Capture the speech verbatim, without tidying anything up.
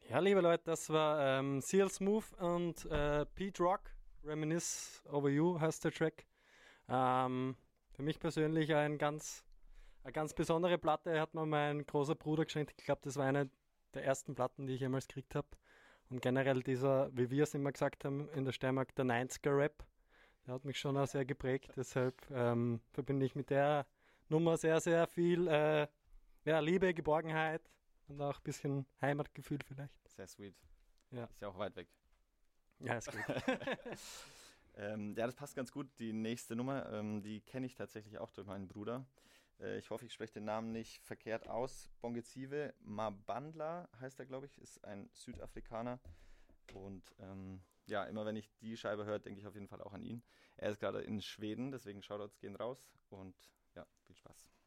Ja, liebe Leute, das war ähm, C L Smooth und äh, Pete Rock, Reminisce Over You heißt der Track. Ähm, für mich persönlich ein ganz, eine ganz besondere Platte, hat mir mein großer Bruder geschenkt. Ich glaube, das war eine der ersten Platten, die ich jemals gekriegt habe. Und generell dieser, wie wir es immer gesagt haben in der Steiermark, der neunziger-Rap, der hat mich schon auch sehr geprägt. Deshalb ähm, verbinde ich mit der Nummer sehr, sehr viel äh, ja, Liebe, Geborgenheit und auch ein bisschen Heimatgefühl vielleicht. Sehr sweet. Ja, Ist ja auch weit weg. ja ist gut. Ähm, ja, das passt ganz gut. Die nächste Nummer, ähm, die kenne ich tatsächlich auch durch meinen Bruder. Äh, ich hoffe, ich spreche den Namen nicht verkehrt aus. Bongeziwe Mabandla heißt er, glaube ich, ist ein Südafrikaner. Und ähm, ja, immer wenn ich die Scheibe höre, denke ich auf jeden Fall auch an ihn. Er ist gerade in Schweden, deswegen Shoutouts gehen raus und ja, viel Spaß.